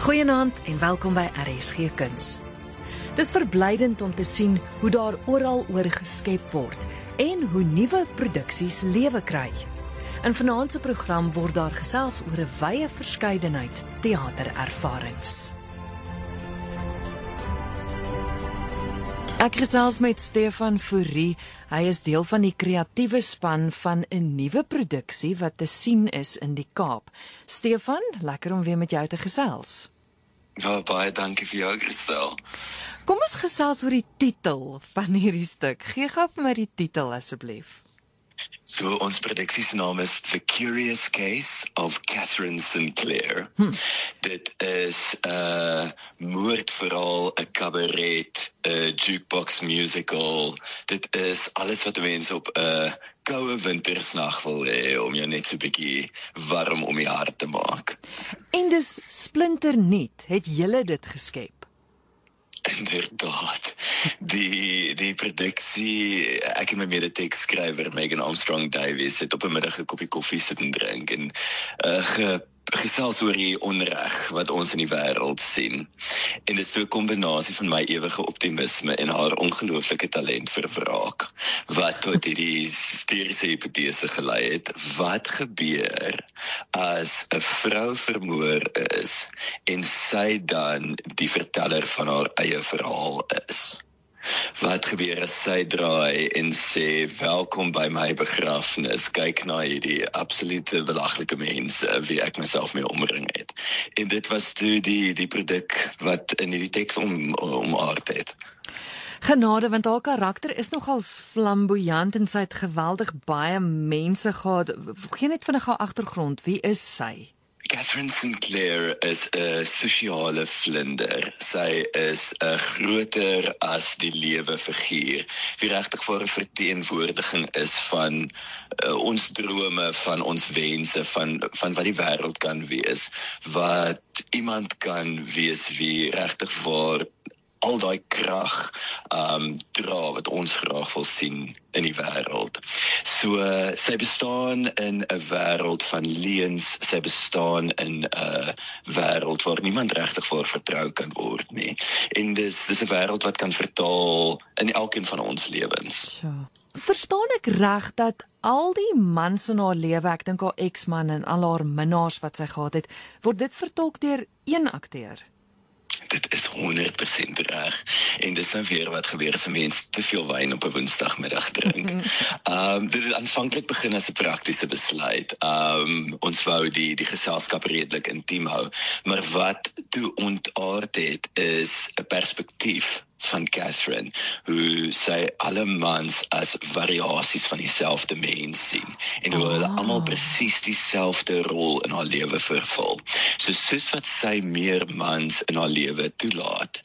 Goeienaand en welkom by RSG Kuns. Dis verblydend om te sien hoe daar oral oor geskep word en hoe nuwe produksies lewe kry. In vanaand se program word daar gesels oor 'n wye verskeidenheid teaterervarings. Ek gesels met Stefan Fourie. Hy is deel van die kreatiewe span van 'n nuwe produksie wat te sien is in die Kaap. Stefan, lekker om weer met jou te gesels. Ja, baie dankie vir jou, Christel. Kom ons gesels oor die titel van hierdie stuk. Gee gou vir my die titel asseblief. So, ons produksie se naam is The Curious Case of Catherine Sinclair. Dit is 'n moordverhaal, 'n cabaret, 'n jukebox musical. Dit is alles wat mense op 'n koue wintersnag wil hê om jou net so 'n bietjie warm om die hart te maak. En dis splinternuut, het julle dit geskep? Inderdaad. Die produksie, ek en my mede-tekskrywer Megan Armstrong Davies het op 'n middag 'n koppie koffie sit en drink en gesels oor die onreg wat ons in die wêreld sien. En dit is 'n kombinasie van my ewige optimisme en haar ongelooflike talent vir wraak wat tot hierdie hysteriese hipotese gelei het. Wat gebeur as 'n vrou vermoor is en sy dan die verteller van haar eie verhaal is? Wat gebeur as sy draai en sê, welkom by my begrafnis, kyk na hierdie absolute belaglike mense wie ek myself mee omring het. En dit was toe die produk wat in hierdie teks omaard het. Genade, want haar karakter is nogals flamboyant en sy het geweldig baie mense gehad. Geen net vinnig haar agtergrond, wie is sy? Catherine Sinclair is 'n sosiale vlinder. Sy is 'n groter as die lewe figuur, wie regtig vir 'n verteenwoordiging is van ons drome, van ons wense, van wat die wêreld kan wees, wat iemand kan wees wie regtig vir al daai krag dra wat ons graag wil sien in die wêreld. So, sy bestaan in 'n wêreld van leuns, sy bestaan in 'n wêreld waar niemand regtig vir vertrou kan word nie. En dis 'n wêreld wat kan vertaal in elkeen van ons lewens. Ja. Verstaan ek reg dat al die mans in haar lewe, ek dink haar ex-man en al haar minnaars wat sy gehad het, word dit vertolk deur een akteur? Dit is 100% reg. En dis nou weer wat gebeur as 'n mens te veel wyn op 'n Woensdagmiddag drink. Dit het aanvanklik begin as 'n praktiese besluit. Ons wou die geselskap redelik intiem hou, maar wat toe ontaard het is 'n perspektief van Catherine, hoe sy alle mans as variasies van dieselfde mens sien, en hoe hulle almal presies dieselfde rol in haar lewe vervul. So soos wat sy meer mans in haar lewe toelaat,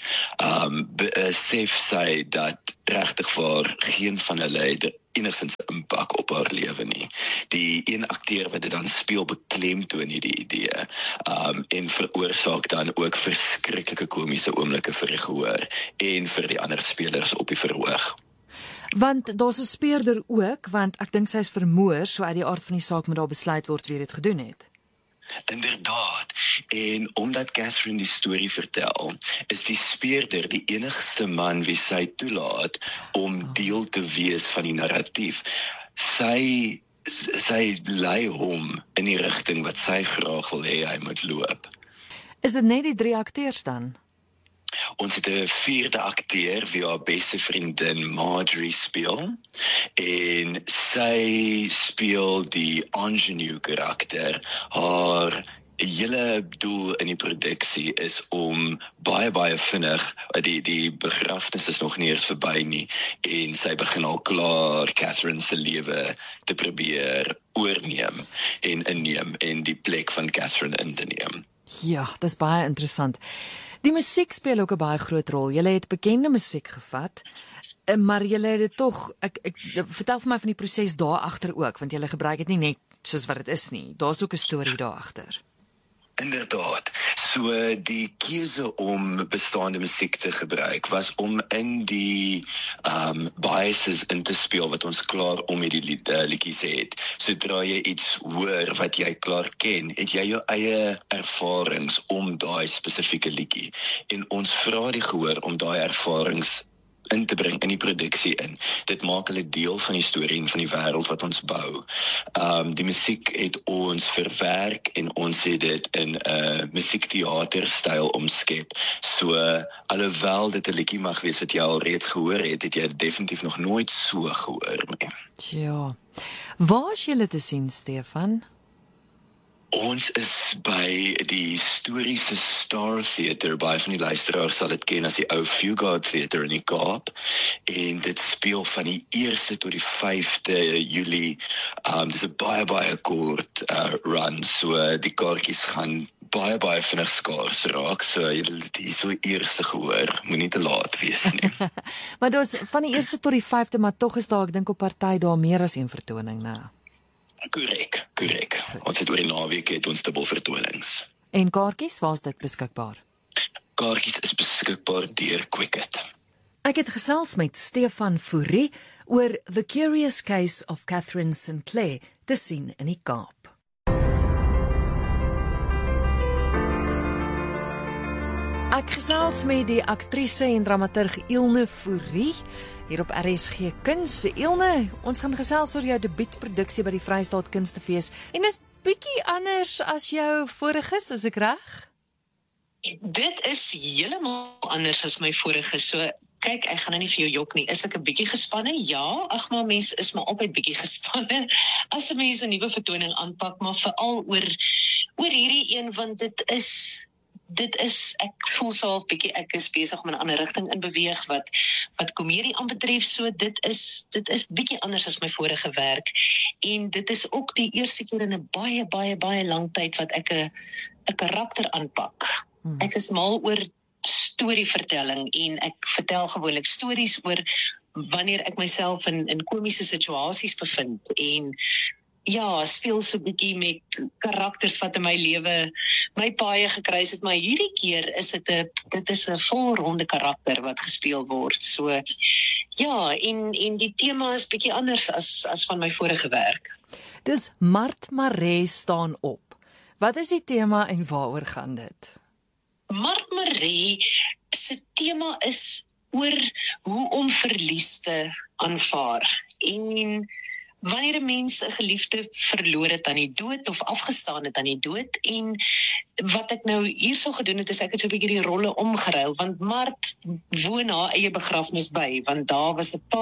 besef sy dat regtig waar geen van hulle het enigstens 'n impak op haar lewe nie. Die een akteur wat dit dan speel beklemtoon hierdie idee en veroorsaak dan ook verskriklike komiese oomblikke vir die gehoor en vir die ander spelers op die verhoog. Want daar's 'n speurder ook, want ek dink sy is vermoor, so uit die aard van die saak moet daar besluit word wie dit gedoen het. Inderdaad, en omdat Catherine die storie vertel, is die speurder die enigste man wie sy toelaat om deel te wees van die narratief. Sy lei hom in die rigting wat sy graag wil hê hy moet loop. Is dit net die 3 akteurs dan? Ons het 'n 4de akteur wie haar beste vriendin Marjorie speel, en sy speel die ingenue karakter. Haar hele doel in die produksie is om baie vinnig, die begrafnis is nog nie eens verby nie, en sy begin al klaar Catherine se lewe te probeer oorneem en inneem en die plek van Catherine in te neem. Ja, dis baie interessant. Die musiek speel ook 'n baie groot rol. Julle het bekende musiek gevat, maar julle het dit tog, ek vertel vir my van die proses daar agter ook, want jy gebruik dit nie net soos wat dit is nie. Daar's ook 'n storie daar agter. Inderdaad. So die keuse om bestaande musiek te gebruik was om in die biases in te speel wat ons klaar om die liedjies het. Sodra jy iets hoor wat jy klaar ken, het jy jou eie ervarings om daai spesifieke liedjie. En ons vra die gehoor om daai ervarings in te bring in die produksie in. Dit maak hulle deel van die storie en van die wêreld wat ons bou. Die musiek het ons verwerk en ons het dit in 'n musiekteaterstyl omskep. So alhoewel dit 'n liedjie mag wees wat jy al reeds gehoor het, het jy dit definitief nog nooit so gehoor nie. Ja. Waar is julle te sien, Stefan? Ons is by die historiese Star Theatre, baie van die luisteraars sal dit ken as die ou Fugard Theatre in die Kaap, en dit speel van die 1ste tot die 5de Julie. Dis 'n baie kort run, so die kaartjies gaan baie vinnig skaars raak, so julle het hier so eerste gehoor, moenie te laat wees nie. Maar daar's van die 1ste tot die 5de, maar tog is daar, ek dink op party daar meer as een vertoning, né? Korrek. Ons het oor die naweek het ons dubbel vertonings. En kaartjies, waar is dit beskikbaar? Kaartjies is beskikbaar deur Quicket. Ek het gesels met Stefan Fourie oor The Curious Case of Catherine Sinclair, te sien in die Kaap. Ek gesels met die aktrise en dramaturg Ilne Fourie hier op RSG Kuns. Ilne, ons gaan gesels oor jou debuutproduksie by die Vrystaat Kunstefees en is bietjie anders as jou voriges, is ek reg? Dit is heeltemal anders as my vorige. So kyk, ek gaan nou nie vir jou jok nie. Is ek 'n bietjie gespanne? Ja, ag maar mens is maar altyd bietjie gespanne as 'n mens 'n nuwe vertoning aanpak, maar veral oor hierdie een, want dit is ek voel so 'n bietjie ek is besig om in 'n ander rigting in beweeg wat komedie aanbetref, so dit is bietjie anders as my vorige werk. En dit is ook die eerste keer in 'n baie lang tyd wat ek 'n karakter aanpak. Ek is mal oor storievertelling en ek vertel gewoonlik stories oor wanneer ek myself in komiese situasies bevind en ja, speel so 'n bietjie met karakters wat in my lewe my paaie gekruis het, maar hierdie keer is dit 'n volronde karakter wat gespeel word. So ja, en die tema is bietjie anders as van my vorige werk. Dis Mart Maree staan op. Wat is die tema en waaroor gaan dit? Mart Maree se tema is oor hoe om verlies te aanvaar. En wanneer 'n mens 'n geliefde verloor het aan die dood of afgestaan het aan die dood, en wat ek nou hierso gedoen het, is ek het so 'n bietjie die rolle omgeruil, want Mart woon haar eie begrafnis by, want daar was 'n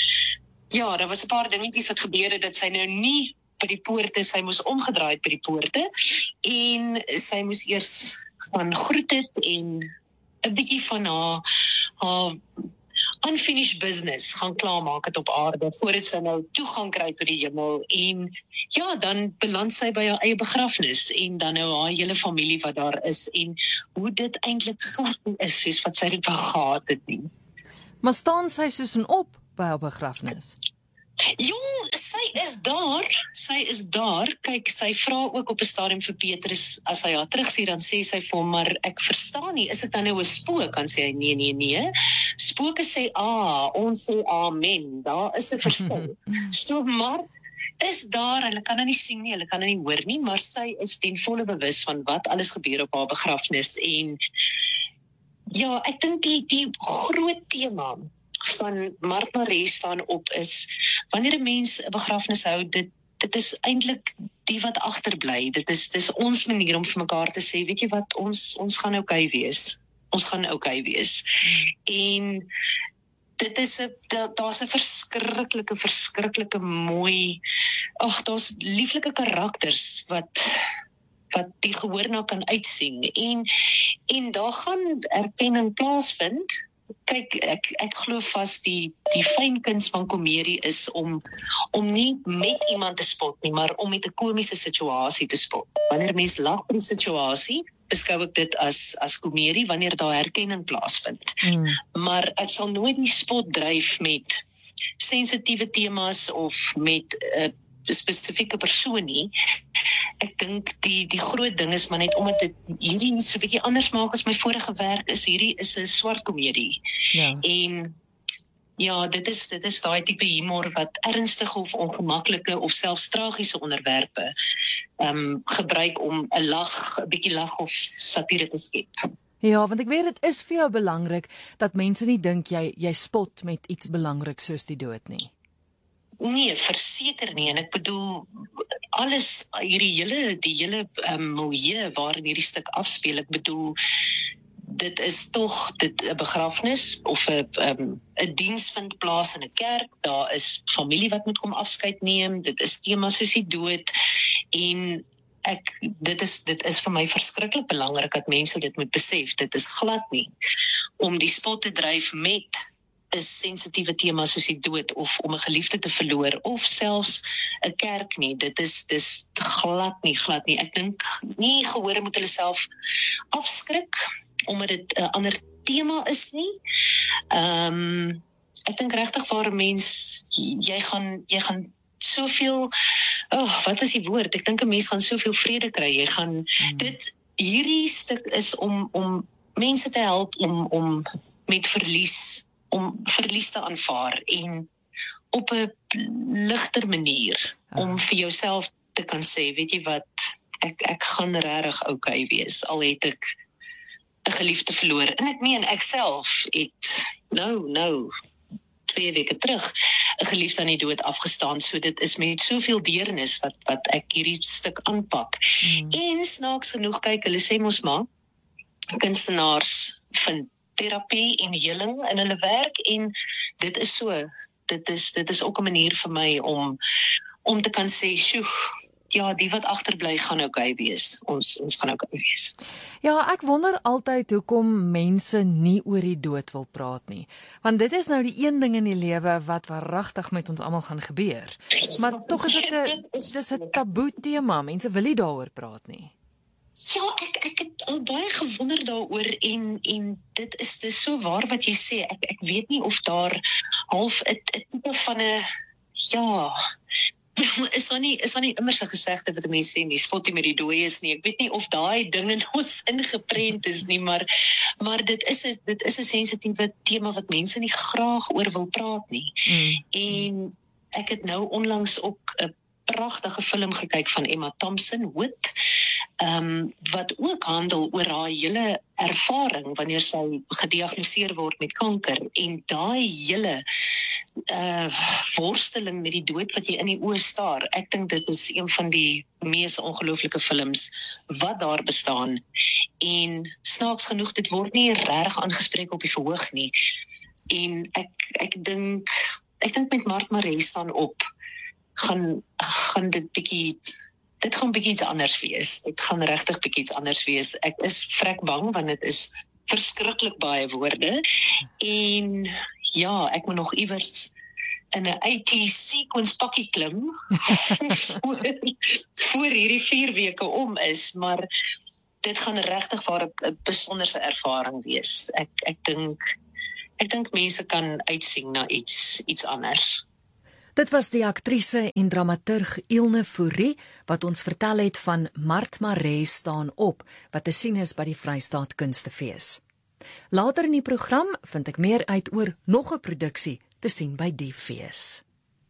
paar dingetjies wat gebeur het, dat sy nou nie by die poorte, sy moes omgedraai het by die poorte, en sy moes eers gaan groet het, en 'n bietjie van haar unfinished business gaan klaarmaak het op aarde, voordat sy nou toegang kry tot die hemel, en ja, dan beland sy by haar eie begrafnis, en dan nou haar hele familie wat daar is, en hoe dit eintlik glad nie is, soos wat sy dit wou gehad het nie. Maar staan sy soos en op by haar begrafnis? Jong, sy is daar, kyk, sy vra ook op 'n stadium vir Petrus, as hy haar terugsien, dan sê sy vir hom, maar ek verstaan nie, is dit dan nou 'n spook? Dan sê hy, nee, spooke sê ons sê amen, daar is 'n verskil. So Mart is daar, hulle kan haar nie sien nie, hulle kan haar nie hoor nie, maar sy is ten volle bewus van wat alles gebeur op haar begrafnis, en ja, ek dink die groot tema van Mart Maree staan op is, wanneer 'n mens 'n begrafnis hou, dit is eintlik die wat agterbly. Dis ons manier om vir mekaar te sê, weet jy wat, ons gaan okay wees. Ons gaan okay wees. En dit is daar's 'n verskriklike mooi, daar's lieflike karakters wat die gehoor na kan uitsien, en daar gaan erkenning plaasvind. Kyk, ek glo vas die fynkuns van komedie is om nie met iemand te spot nie, maar om met 'n komiese situasie te spot. Wanneer mens lag oor 'n situasie, beskou ek dit as komedie, wanneer daar herkenning plaasvind. Maar ek sal nooit die spot dryf met sensitiewe temas of met 'n spesifieke persoon nie. ek dink die groot ding is maar net omdat dit hierdie so 'n bietjie anders maak as my vorige werk is, hierdie is 'n swart komedie. Ja. En ja, dit is daai tipe humor wat ernstige of ongemaklike of selfs tragiese onderwerpe gebruik om 'n bietjie lag of satire te skep. Ja, want ek weet dit is vir jou belangrik dat mense nie dink jy spot met iets belangrik soos die dood nie. Nee, verseker nie. En ek bedoel, alles, die hele milieu waarin hierdie stuk afspeel, ek bedoel, dit is tog 'n begrafnis of 'n diens vind plaas in 'n kerk. Daar is familie wat moet kom afskeid neem. Dit is temas soos die dood en dit is vir my verskriklik belangrik dat mense dit moet besef. Dit is glad nie om die spot te dryf met 'n sensitiewe tema soos die dood of om 'n geliefde te verloor of selfs 'n kerk nie. Dit is glad nie. Ek dink nie gehore moet hulle self afskrik omdat dit 'n ander tema is nie. Ek dink regtig waar 'n mens jy gaan soveel wat is die woord? Ek dink 'n mens gaan soveel vrede kry. Jy gaan hierdie stuk is om mense te help om met verlies te aanvaar en op 'n ligter manier om vir jouself te kan sê, weet jy wat, ek gaan regtig okay wees al het ek 'n geliefde verloor. En ek meen ek self het nou 2 weke terug 'n geliefde aan die dood afgestaan, so dit is met soveel deernis wat ek hierdie stuk aanpak. En snaaks genoeg, kyk, hulle sê mos maar kunstenaars vind terapie en heling in hulle werk en dit is so. Dit is ook 'n manier vir my om te kan sê, sjoe, ja, die wat agterbly gaan okay wees. Ons gaan okay wees. Ja, ek wonder altyd hoekom mense nie oor die dood wil praat nie. Want dit is nou die een ding in die lewe wat waaragtig met ons almal gaan gebeur. Maar tog is dit 'n taboe tema. Mense wil nie daaroor praat nie. Ja, ek het al baie gewonder daaroor en dit is so waar wat jy sê. Ek weet nie of daar half 'n tipe van 'n is daar nie immers 'n gesegde wat mense sê nie, spot nie met die dooies nie. Ek weet nie of daai ding in ons ingeprent is nie, maar dit is 'n sensitiewe tema wat mense nie graag oor wil praat nie. En ek het nou onlangs ook 'n pragtige film gekyk van Emma Thompson, Hood, wat ook handel oor haar hele ervaring wanneer sy gediagnoseer word met kanker en daai hele worsteling met die dood wat jy in die oë staar. Ek dink dit is een van die mees ongelooflike films wat daar bestaan. En snaaks genoeg, dit word nie reg aangespreek op die verhoog nie. En ek dink met Mark Maree staan op gaan dit gaan bietjie iets anders wees. Dit gaan regtig bietjie iets anders wees. Ek is vrek bang want dit is verskriklik baie woorde. En ja, ek moet nog iewers in 'n 80 sequence pakkie klim voor hierdie 4 weke om is, maar dit gaan regtig vir 'n besonderse ervaring wees. Ek dink mense kan uitsien na iets anders. Dit was die aktrise en dramaturg Ilne Fourie wat ons vertel het van Mart Maree staan op, wat te sien is by die Vrystaat Kunstefees. Later in die program vind ek meer uit oor nog 'n produksie te sien by die fees.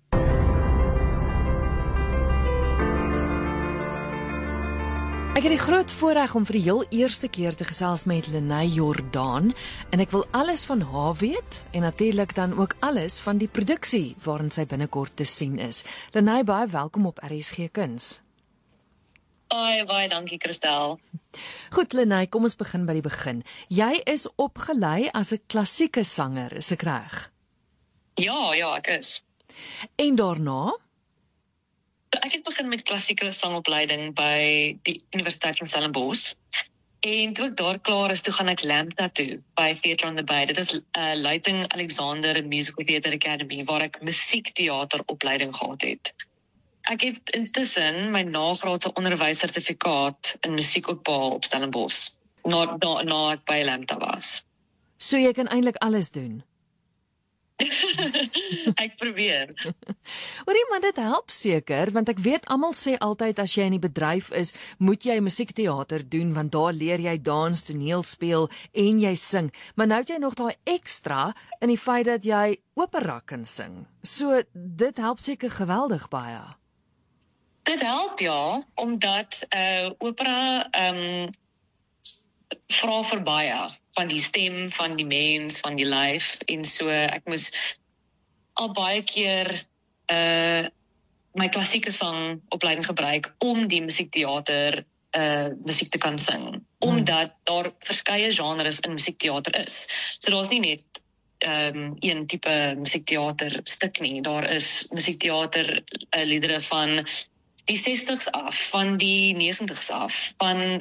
Ek het die groot voorreg om vir die heel eerste keer te gesels met Lenae Jordaan en ek wil alles van haar weet en natuurlik dan ook alles van die produksie waarin sy binnekort te sien is. Lenae, baie welkom op RSG Kuns. Baie dankie, Christel. Goed, Lenae, kom ons begin by die begin. Jy is opgelei as 'n klassieke sanger, is ek reg? Ja, ek is. En daarna? Ek het begin met klassieke sangopleiding by die Universiteit van Stellenbosch. En toe ek daar klaar is, toe gaan ek Lambda toe by Theatre on the Bay. Dit is Luiting Alexander Musical Theatre Academy waar ek musiekteateropleiding gehad het. Ek het intussen my nagraadse onderwyssertifikaat in musiek ook behaal op Stellenbosch, na ek by Lambda was. So jy kan eintlik alles doen? Ek probeer. Hoorie, maar dit help seker, want ek weet almal sê altyd as jy in die bedryf is, moet jy musiekteater doen, want daar leer jy dans, toneel speel en jy sing. Maar nou het jy nog daai ekstra in die feit dat jy opera kan sing. So dit help seker geweldig baie. Dit help ja, omdat opera vra vir baie van die stem, van die mens, van die lyf en so ek moes al baie keer my klassieke sangopleiding gebruik om die musiekteater musiek te kan sing, omdat daar verskeie genres in musiekteater is. So daar's nie net een tipe musiekteater stuk nie, daar is musiekteater liedere van die 60s af, van die 90s af, van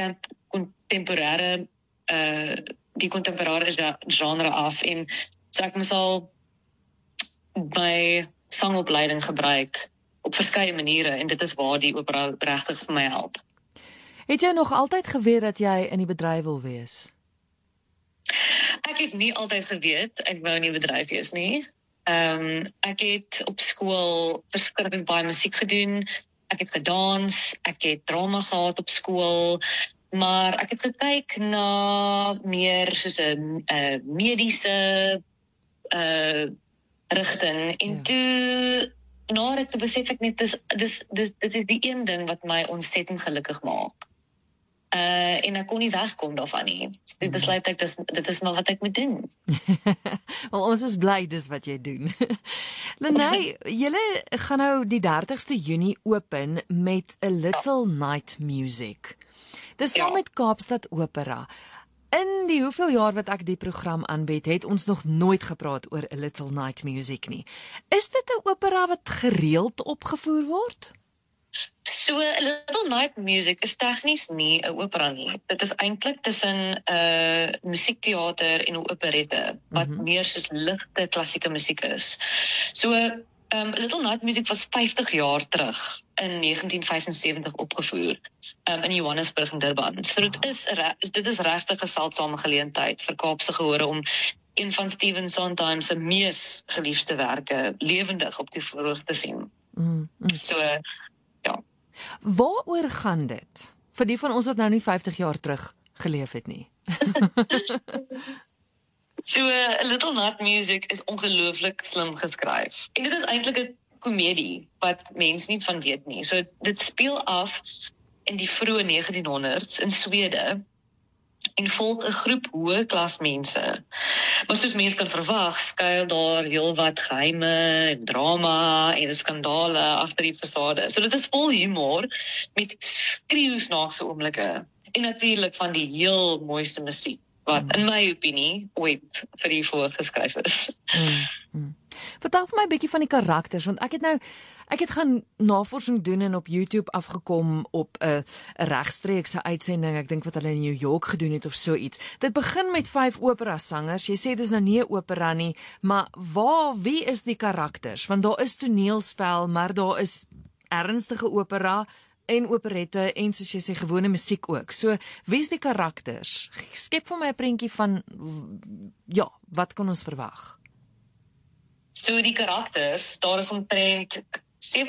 die contemporare genre af en so ek moes al my sangopleiding gebruik op verskeie maniere en dit is waar die opera regtig vir my help. Het jy nog altyd geweet dat jy in die bedryf wil wees? Ek het nie altyd geweet ek wou in die bedryf wees nie. Ek het op skool verskriklik baie musiek gedoen. Ek het gedans, ek het drama gehad op skool, maar ek het gekyk na meer soos 'n mediese rigting en toe na dit besef ek net dit is die een ding wat my ontsettend gelukkig maak. En ek kon nie wegkom daarvan nie. So ek besluit dit is maar wat ek moet doen. Wel, ons is bly dis wat jy doen. Lenae, julle gaan nou die 30ste Junie open met A Little Night Music. Dis saam met Kaapstad Opera. In die hoeveel jaar wat ek die program aanbied, het ons nog nooit gepraat oor A Little Night Music nie. Is dit 'n opera wat gereeld opgevoer word? So, A Little Night Music is tegnies nie 'n opera nie. Dit is eintlik tussen musiekteater en 'n operette, wat meer soos ligte klassieke musiek is. So, A Little Night Music was 50 jaar terug in 1975 opgevoer in Johannesburg en Durban. So dit is regtig 'n seldsame geleentheid vir Kaapse gehore om een van Stephen Sondheim se mees geliefde werke lewendig op die verhoog te sien. So ja. Waaroor gaan dit? Vir die van ons wat nou nie 50 jaar terug geleef het nie. So, A Little Night Music is ongelooflik slim geskryf. En dit is eintlik 'n komedie wat mense nie van weet nie. So, dit speel af in die vroeë 1900s in Swede en volg 'n groep hoë klas mense. Maar soos mense kan verwag, skuil daar heelwat geheime en drama en skandale agter die fasade. So dit is vol humor met skreeusnaakse oomblikke en natuurlik van die heel mooiste musiek wat in my opinie ooit vir die voorgeskryf is. Vertel vir my 'n bietjie van die karakters, want ek het gaan navorsing doen en op YouTube afgekom op 'n regstreekse uitsending, ek dink wat hulle in New York gedoen het of so iets. Dit begin met 5 operasangers. Jy sê dis nou nie 'n opera nie, maar wie is die karakters? Want daar is toneelspel, maar daar is ernstige opera en operette en soos jy sê gewone musiek ook. So, wie is die karakters? Skep vir my 'n prentjie van wat kan ons verwag? So die karakters, daar is omtrent